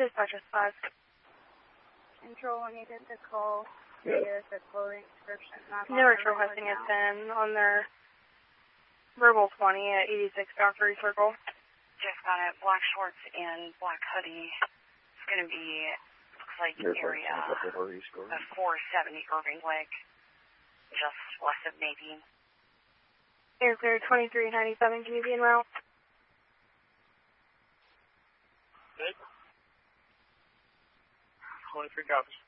Dispatch 5. Control, I needed to call the clothing description. They're requesting a 10 on their verbal 20 at 86 Factory Circle. Just got it. Black shorts and black hoodie. It's going to be, looks like area of 470 Irving Lake, just west of Navy. Air clear 2397, can you be en route? Okay. 23 copies.